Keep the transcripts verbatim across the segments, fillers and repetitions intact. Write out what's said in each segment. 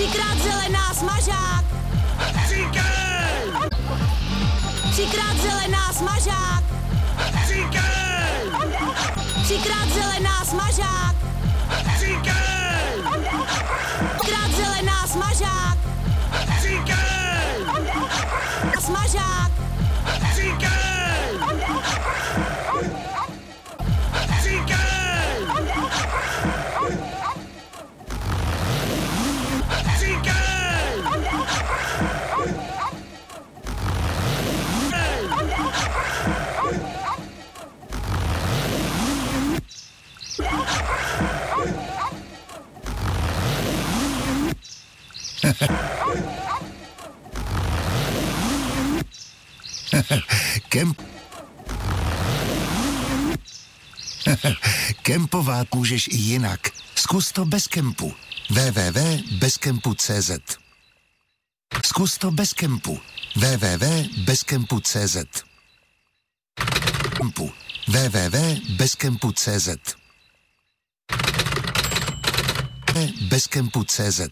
Třikrát zelená smažák. Říkej! Třikrát zelená smažák. Říkej! Třikrát zelená smažák. Říkej! Třikrát zelená smažák. Říkej! Smažák. Říkej! Říkej! Říkej! Kemp... Kempovat můžeš i jinak. Zkus to bez kempu. w w w tečka bez kempu tečka c z Zkus to bez kempu. w w w tečka bez kempu tečka c z Kempu. w w w tečka bez kempu tečka c z bez kempu tečka c z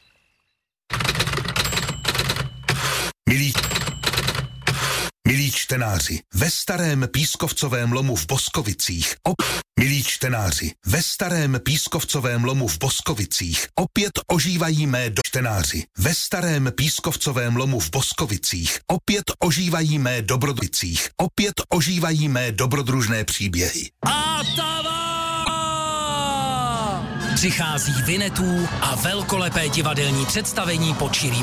Milí, milí čtenáři, ve starém pískovcovém lomu v Boskovicích, op, milí čtenáři, ve starém pískovcovém lomu v Boskovicích opět ožívají mé do... čtenáři, ve starém pískovcovém lomu v Boskovicích opět ožívají mé dobrodružných, opět ožívají mé dobrodružné příběhy. Atava! Přichází Vinetů a velkolepé divadelní představení pod širým.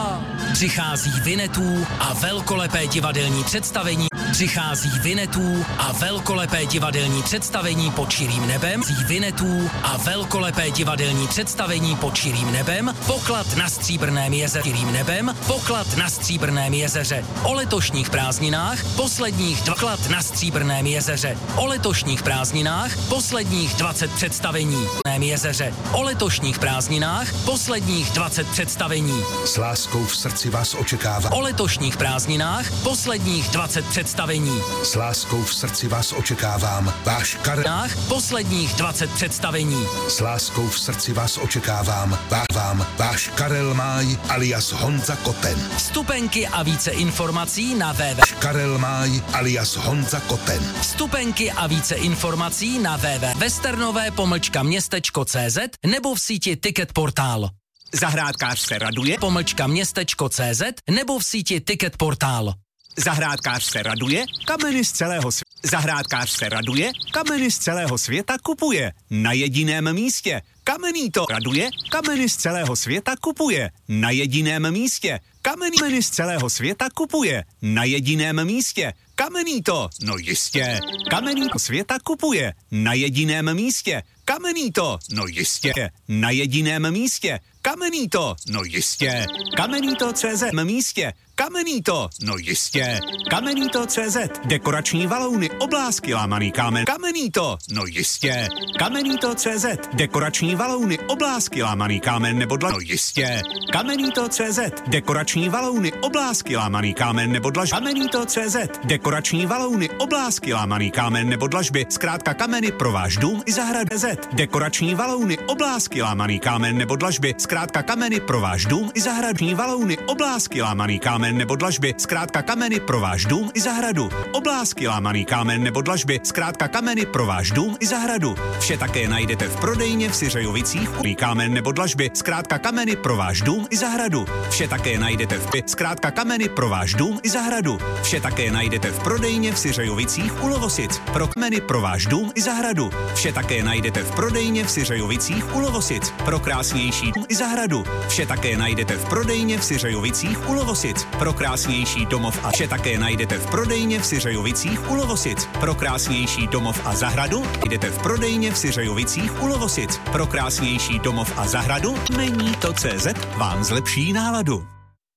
Přichází Vinetů a velkolepé divadelní představení. Přichází Vinetů a velkolepé divadelní představení pod širým nebem. Přichází Vinetů a velkolepé divadelní představení pod širým nebem. Poklad na Stříbrném jezeře. Širým nebem. Poklad na Stříbrném jezeře. O letošních prázdninách posledních dvakrát na Stříbrném jezeře. O letošních prázdninách posledních dvacet představení. Jezeře. O letošních prázdninách posledních dvacet představení. S láskou v srdci vás očekává. O letošních prázdninách posledních dvacet představení. S láskou v srdci vás očekávám. Váš Karel. Posledních dvacet představení. S láskou v srdci vás očekávám. Váš vám váš Karel Máj alias Honza Koten. Vstupenky a více informací na www. Karel Máj alias Honza Koten. Vstupenky a více informací na www. Westernové pomlčka městečko C Z nebo v síti Ticket Portál. Zahrádkář se raduje, Pomlčka městečko C Z nebo v síti Ticket Portál. Zahrádkář se raduje, kameny z celého světa. Zahrádkář se raduje, kameny z celého světa kupuje. Na jediném místě. Kamenýto raduje, kameny z celého světa kupuje. Na jediném místě. Kameny z celého světa kupuje. Na jediném místě. Kamenýto, no jistě. Kamenýto světa kupuje. Na jediném místě. Kamenýto, no jistě. Na jediném místě. Kamenýto, no jistě. Kamenýto tečka cé zet místě. Kamenýto, no jistě. Kamenýto tečka cé zet. Dekorační valouny, oblásky, lámaný kámen. Kamenýto, no jistě. Kamenýto tečka cé zet. Dekorační valouny, oblásky, lámaný kámen nebo dlažba. No jistě. Kamenýto tečka cé zet. Dekorační valouny, oblásky, lámaný kámen nebo dlažba. Kamenýto tečka cé zet. Dekorační valouny, oblásky, lámaný kámen nebo dlažby. Zkrátka kameny pro váš dům i zahradu. Dekorační valouny, oblásky, lámaný kámen nebo dlažby. Zkrátka kameny pro váš dům i zahradní valouny, oblásky, lámaný kámen nebo dlažby. Zkrátka kameny pro váš dům i zahradu. Oblásky, lámaný kámen nebo dlažby. Zkrátka kameny pro váš dům i zahradu. Vše také najdete v prodejně v Syřejovicích. Kámen nebo dlažby. Zkrátka kameny pro váš dům i zahradu. Vše také najdete v Zkrátka kameny pro váš dům i zahradu. Vše také najdete v prodejně v Syřejovicích u Lovosic. Pro kameny pro váš dům i zahradu. Vše také najdete v prodejně v Syřejovicích u Lovosic. Pro krásnější dům i zahradu. Vše také najdete v prodejně v Syřejovicích u Lovosic. Pro krásnější domov a vše také najdete v prodejně v Syřejovicích u Lovosic. Pro krásnější domov a zahradu jdete v prodejně v Syřejovicích u Lovosic. Pro krásnější domov a zahradu Mení to tečka cé zet vám zlepší náladu.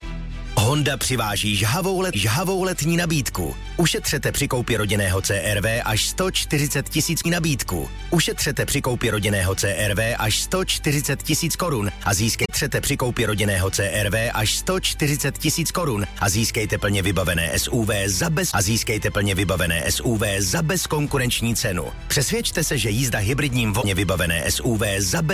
Honda přiváží žhavou, let, žhavou letní nabídku. Ušetřete při koupi rodinného C R V až sto čtyřicet tisíc nabídku. Ušetřete při koupi rodinného C R V až sto čtyřicet tisíc korun a získejte při koupi rodinného C R V až sto čtyřicet tisíc korun a získejte plně vybavené S U V za bez a získejte plně vybavené S U V za bezkonkurenční cenu. Přesvědčte se, že jízda hybridním volně vybavené S U V za bez